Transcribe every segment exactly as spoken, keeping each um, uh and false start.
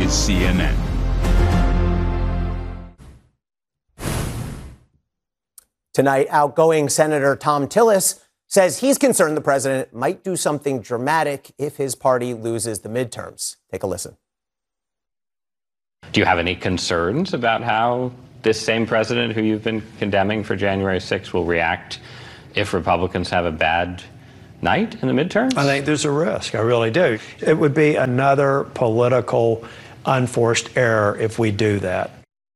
is C N N. Tonight, outgoing Senator Thom Tillis says he's concerned the president might do something dramatic if his party loses the midterms. Take a listen. Do you have any concerns about how this same president who you've been condemning for January sixth will react if Republicans have a bad night in the midterms? I think there's a risk. I really do. It would be another political unforced error if we do that.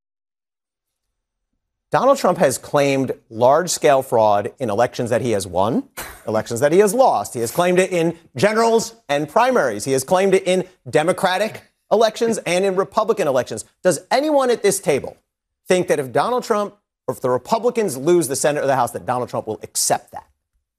Donald Trump has claimed large-scale fraud in elections that he has won, elections that he has lost. He has claimed it in generals and primaries. He has claimed it in Democratic elections and in Republican elections. Does anyone at this table think that if Donald Trump or if the Republicans lose the Senate or the House, that Donald Trump will accept that?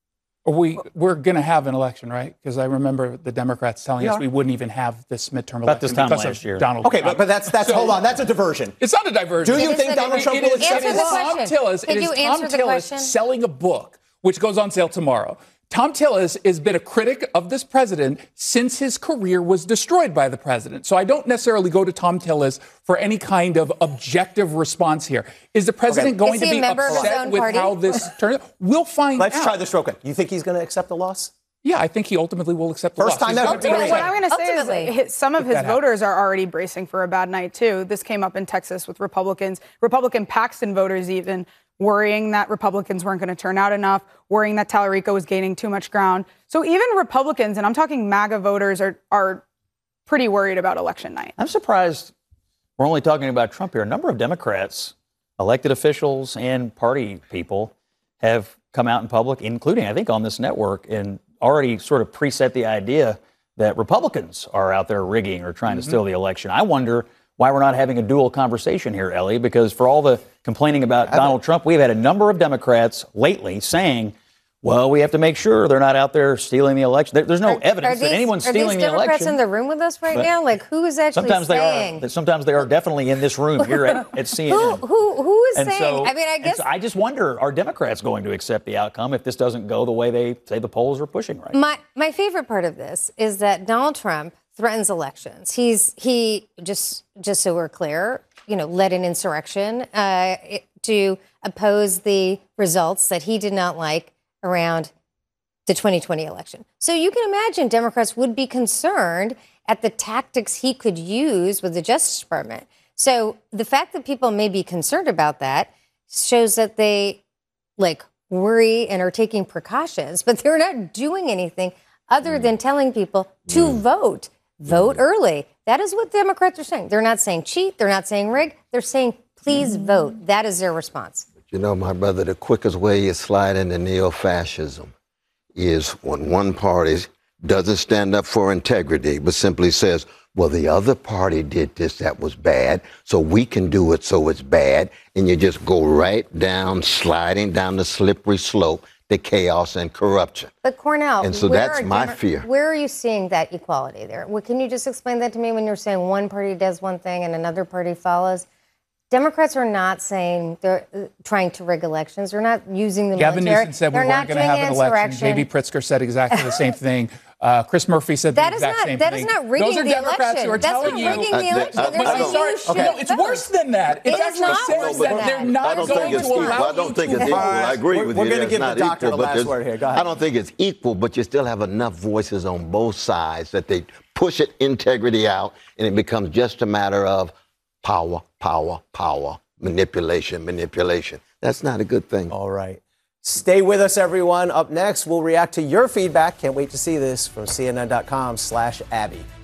We, we're going to have an election, right? Because I remember the Democrats telling us we wouldn't even have this midterm About election this time because last of year. Donald Okay, Trump. but, but that's, that's So- hold on, that's a diversion. It's not a diversion. Do you It think is Donald a- Trump it will is- accept it is this? Tom Tillis. Could It is you Tom answer the Tillis question? selling a book, which goes on sale tomorrow. Tom Tillis has been a critic of this president since his career was destroyed by the president. So I don't necessarily go to Tom Tillis for any kind of objective response here. Is the president Okay. going Is to he a be member of his upset own with party? how this turns out? We'll find Let's out. try this real quick. You think he's going to accept the loss? Yeah, I think he ultimately will accept the First loss. time He's ever. gonna be Ultimately. upset. What I'm going to say Ultimately. is his, some of his that voters are already bracing for a bad night, too. This came up in Texas with Republicans, Republican Paxton voters even, worrying that Republicans weren't going to turn out enough, worrying that Tallarico was gaining too much ground. So even Republicans, and I'm talking MAGA voters, are, are pretty worried about election night. I'm surprised we're only talking about Trump here. A number of Democrats, elected officials and party people have come out in public, including, I think, on this network, and already sort of preset the idea that Republicans are out there rigging or trying mm-hmm. to steal the election. I wonder why we're not having a dual conversation here, Ellie, because for all the complaining about Donald Trump, we've had a number of Democrats lately saying, well, we have to make sure they're not out there stealing the election. There, there's no Are- evidence are these, that anyone's are stealing these the election. Democrats in the room with us right But now? Like, who is actually Sometimes saying? they are. Sometimes they are definitely in this room here at, at C N N. Who, who, who is And saying? so- I mean, I and guess so I just wonder, are Democrats going to accept the outcome if this doesn't go the way they say the polls are pushing right now? my my favorite part of this is that Donald Trump threatens elections. He's he just just so we're clear, you know, led an insurrection uh, it, to oppose the results that he did not like around the twenty twenty election. So you can imagine Democrats would be concerned at the tactics he could use with the Justice Department. So the fact that people may be concerned about that shows that they like worry and are taking precautions, but they're not doing anything other than telling people to vote, vote early. That is what Democrats are saying. They're not saying cheat. They're not saying rig. They're saying please vote. That is their response. You know, my brother, the quickest way you slide into neo-fascism is when one party doesn't stand up for integrity, but simply says, well, the other party did this, that was bad, so we can do it, so it's bad. And you just go right down, sliding down the slippery slope to chaos and corruption. But Cornell, And so where that's are my Demo- fear. Where are you seeing that equality there? Well, can you just explain that to me when you're saying one party does one thing and another party follows? Democrats are not saying they're uh, trying to rig elections. They're not using the Gavin military. Newsom said they're we not weren't going to doing have an election. insurrection. J B Pritzker said exactly the same thing. Uh, Chris Murphy said That the is exact not- same that thing. is not rigging Those are the Democrats election. who are That's telling not you. rigging the I- election. I- They're I saying don't- you should No, it's vote. worse than that. It's It is actually not saying worse that than they're that. not I don't going think it's to equal. allow I don't you think to it's equal. vote. I agree We're- with we're you. gonna It's give the not doctor equal, the but last there's- word here. Go ahead. I don't think it's equal, but you still have enough voices on both sides that they push it integrity out, and it becomes just a matter of power, power, power, manipulation, manipulation. That's not a good thing. All right. Stay with us, everyone. Up next, we'll react to your feedback. Can't wait to see this from C N N dot com slash Abby.